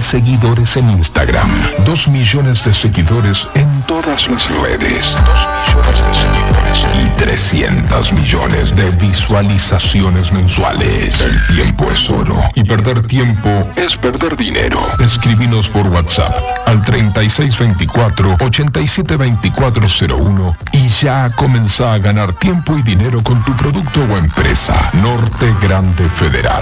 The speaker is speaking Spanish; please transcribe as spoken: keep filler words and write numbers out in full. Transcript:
seguidores en Instagram, dos millones de seguidores en todas las redes, dos millones de seguidores y trescientos millones de visualizaciones mensuales. El tiempo es oro y perder tiempo es perder dinero. Escríbenos por WhatsApp al treinta y seis veinticuatro, ochenta y siete veinticuatro cero uno y ya comenzá a ganar tiempo y dinero con tu producto o empresa. Norte Grande Federal.